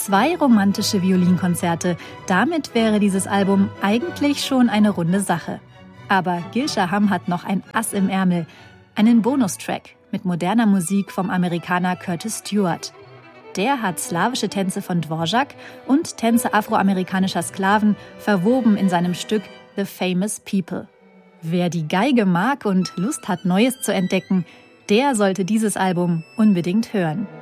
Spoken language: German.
2 romantische Violinkonzerte. Damit wäre dieses Album eigentlich schon eine runde Sache. Aber Gil Shaham hat noch ein Ass im Ärmel. Einen Bonustrack mit moderner Musik vom Amerikaner Curtis Stewart. Der hat slawische Tänze von Dvorak und Tänze afroamerikanischer Sklaven verwoben in seinem Stück The Famous People. Wer die Geige mag und Lust hat, Neues zu entdecken, der sollte dieses Album unbedingt hören.